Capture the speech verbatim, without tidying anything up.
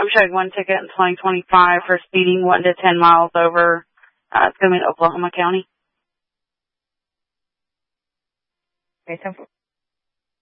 I'm showing one ticket in twenty twenty-five for speeding one to ten miles over. Uh, it's going to be in Oklahoma County. Okay, so